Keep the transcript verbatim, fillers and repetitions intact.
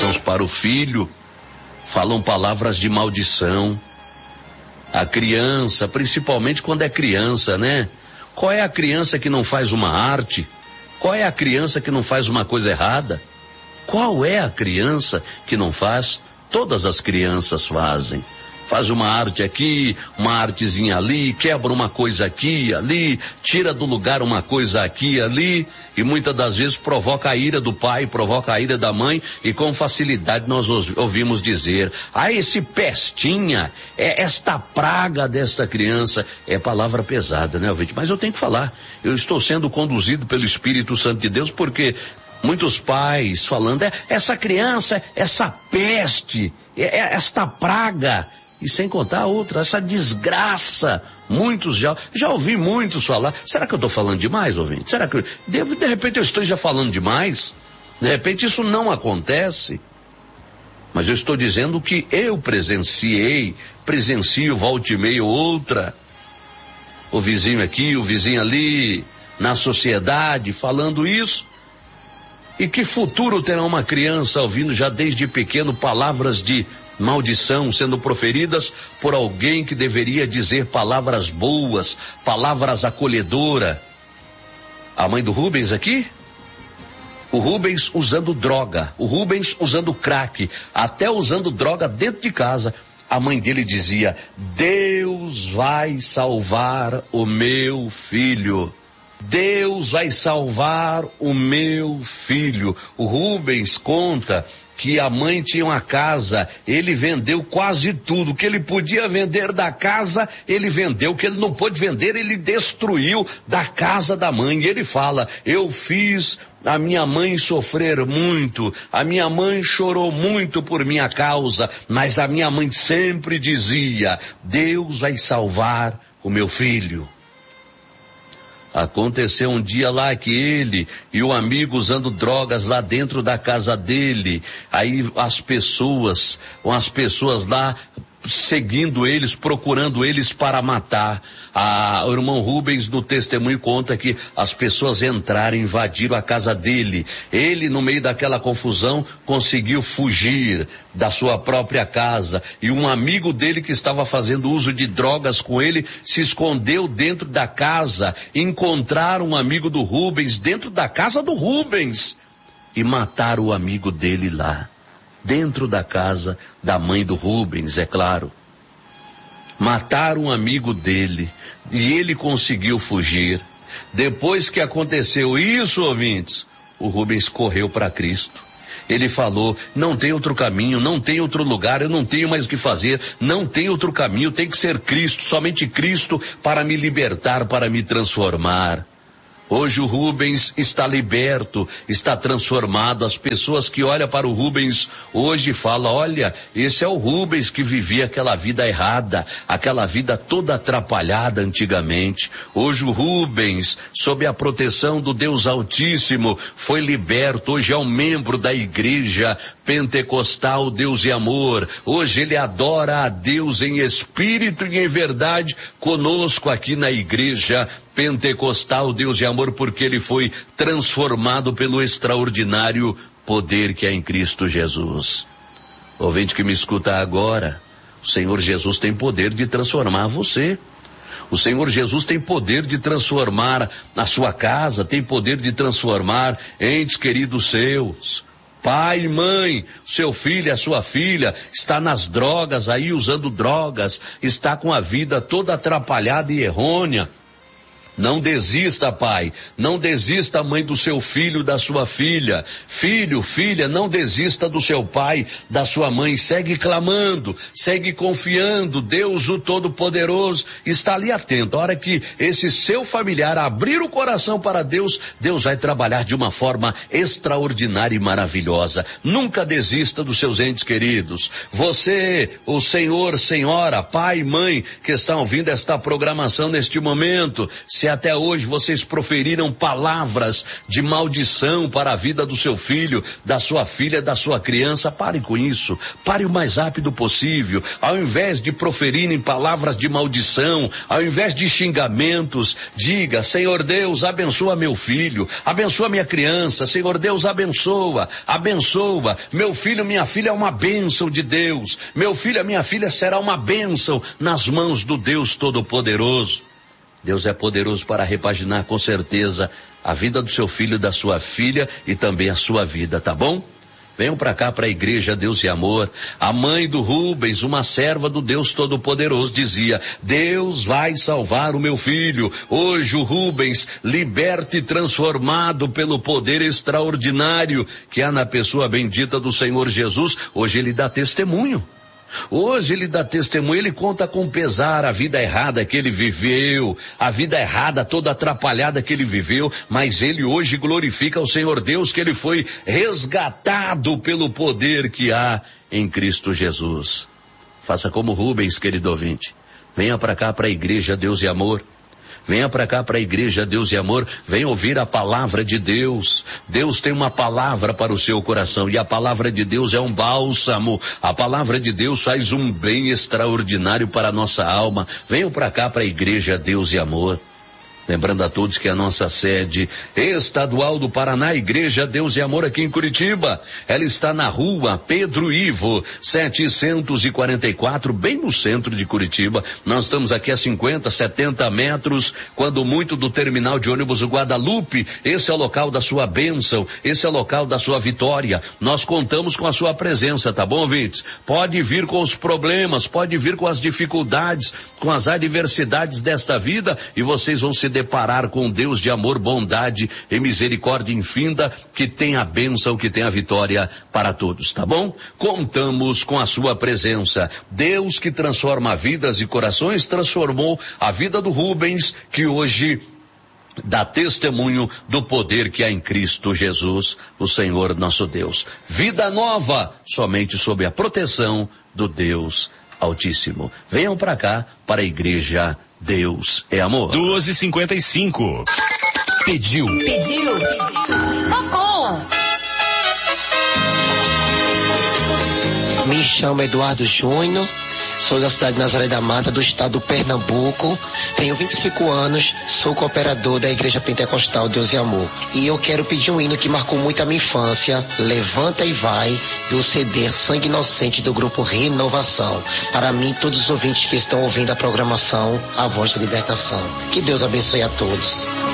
bênçãos para o filho, falam palavras de maldição. A criança, principalmente quando é criança, né? Qual é a criança que não faz uma arte? Qual é a criança que não faz uma coisa errada? Qual é a criança que não faz? Todas as crianças fazem. Faz uma arte aqui, uma artezinha ali, quebra uma coisa aqui, ali, tira do lugar uma coisa aqui, ali, e muitas das vezes provoca a ira do pai, provoca a ira da mãe, e com facilidade nós ouvimos dizer: ah, esse pestinha, é esta praga desta criança. É palavra pesada, né, ouvinte? Mas eu tenho que falar. Eu estou sendo conduzido pelo Espírito Santo de Deus, porque muitos pais falando, é, essa criança, essa peste, é, é, esta praga. E sem contar a outra, essa desgraça. Muitos já, já ouvi muitos falar. Será que eu estou falando demais, ouvinte? Será que, eu, de, de repente eu estou já falando demais? De repente isso não acontece. Mas eu estou dizendo que eu presenciei, presencio volta e meia outra. O vizinho aqui, o vizinho ali, na sociedade, falando isso. E que futuro terá uma criança ouvindo já desde pequeno palavras de maldição sendo proferidas por alguém que deveria dizer palavras boas, palavras acolhedoras? A mãe do Rubens aqui? O Rubens usando droga, o Rubens usando crack, até usando droga dentro de casa. A mãe dele dizia: Deus vai salvar o meu filho. Deus vai salvar o meu filho. O Rubens conta que a mãe tinha uma casa, ele vendeu quase tudo, o que ele podia vender da casa, ele vendeu, o que ele não pôde vender, ele destruiu da casa da mãe. E ele fala: eu fiz a minha mãe sofrer muito, a minha mãe chorou muito por minha causa, mas a minha mãe sempre dizia: Deus vai salvar o meu filho. Aconteceu um dia lá que ele e o amigo usando drogas lá dentro da casa dele, aí as pessoas, as pessoas lá seguindo eles, procurando eles para matar. Ah, o irmão Rubens no testemunho conta que as pessoas entraram, invadiram a casa dele. Ele, no meio daquela confusão, conseguiu fugir da sua própria casa, e um amigo dele que estava fazendo uso de drogas com ele se escondeu dentro da casa. Encontraram um amigo do Rubens dentro da casa do Rubens e mataram o amigo dele lá, dentro da casa da mãe do Rubens, é claro. Mataram um amigo dele e ele conseguiu fugir. Depois que aconteceu isso, ouvintes, o Rubens correu para Cristo. Ele falou: não tem outro caminho, não tem outro lugar, eu não tenho mais o que fazer, não tem outro caminho, tem que ser Cristo, somente Cristo para me libertar, para me transformar. Hoje o Rubens está liberto, está transformado. As pessoas que olham para o Rubens hoje falam: olha, esse é o Rubens que vivia aquela vida errada, aquela vida toda atrapalhada antigamente. Hoje o Rubens, sob a proteção do Deus Altíssimo, foi liberto. Hoje é um membro da igreja pentecostal Deus e Amor. Hoje ele adora a Deus em espírito e em verdade conosco aqui na igreja pentecostal Deus e Amor, porque ele foi transformado pelo extraordinário poder que é em Cristo Jesus. Ouvinte que me escuta agora, o Senhor Jesus tem poder de transformar você. O Senhor Jesus tem poder de transformar a sua casa, tem poder de transformar entes queridos seus. Pai, mãe, seu filho, a sua filha está nas drogas aí, usando drogas, está com a vida toda atrapalhada e errônea. Não desista, pai, não desista, mãe, do seu filho, da sua filha. Filho, filha, não desista do seu pai, da sua mãe. Segue clamando, segue confiando. Deus, o Todo-Poderoso, está ali atento. A hora que esse seu familiar abrir o coração para Deus, Deus vai trabalhar de uma forma extraordinária e maravilhosa. Nunca desista dos seus entes queridos. Você, o senhor, senhora, pai, mãe, que estão ouvindo esta programação neste momento, se até hoje vocês proferiram palavras de maldição para a vida do seu filho, da sua filha, da sua criança. Pare com isso, pare o mais rápido possível. Ao invés de proferirem palavras de maldição, ao invés de xingamentos, diga: Senhor Deus, abençoa meu filho, abençoa minha criança, Senhor Deus, abençoa, abençoa, meu filho, minha filha é uma bênção de Deus, meu filho, minha filha será uma bênção nas mãos do Deus Todo-Poderoso. Deus é poderoso para repaginar com certeza a vida do seu filho, da sua filha e também a sua vida, tá bom? Venham para cá, para a igreja Deus e Amor. A mãe do Rubens, uma serva do Deus Todo-Poderoso, dizia: Deus vai salvar o meu filho. Hoje o Rubens, liberto e transformado pelo poder extraordinário que há na pessoa bendita do Senhor Jesus, hoje ele dá testemunho. Hoje ele dá testemunho, ele conta com pesar a vida errada que ele viveu, a vida errada toda atrapalhada que ele viveu, mas ele hoje glorifica o Senhor Deus que ele foi resgatado pelo poder que há em Cristo Jesus. Faça como Rubens, querido ouvinte. Venha para cá, para a igreja Deus e Amor. Venha para cá, para a igreja Deus e Amor, venha ouvir a palavra de Deus. Deus tem uma palavra para o seu coração e a palavra de Deus é um bálsamo. A palavra de Deus faz um bem extraordinário para a nossa alma. Venham para cá, para a igreja Deus e Amor. Lembrando a todos que a nossa sede estadual do Paraná, Igreja Deus e Amor aqui em Curitiba, ela está na rua Pedro Ivo, setecentos e quarenta e quatro, bem no centro de Curitiba. Nós estamos aqui a cinquenta, setenta metros, quando muito, do terminal de ônibus Guadalupe. Esse é o local da sua bênção, esse é o local da sua vitória. Nós contamos com a sua presença, tá bom, ouvintes? Pode vir com os problemas, pode vir com as dificuldades, com as adversidades desta vida, e vocês vão se deparar com Deus de amor, bondade e misericórdia infinita, que tem a bênção, que tem a vitória para todos, tá bom? Contamos com a sua presença. Deus que transforma vidas e corações, transformou a vida do Rubens, que hoje dá testemunho do poder que há em Cristo Jesus, o Senhor nosso Deus. Vida nova, somente sob a proteção do Deus Altíssimo. Venham para cá, para a igreja Deus é Amor. duas e cinquenta e cinco. Pediu. Pediu. Pediu. Tocou. Me chamo Eduardo Júnior, sou da cidade de Nazaré da Mata, do estado do Pernambuco, tenho vinte e cinco anos, sou cooperador da Igreja Pentecostal Deus e Amor. E eu quero pedir um hino que marcou muito a minha infância, Levanta e Vai, do C D Sangue Inocente do grupo Renovação. Para mim, todos os ouvintes que estão ouvindo a programação, a voz da libertação. Que Deus abençoe a todos.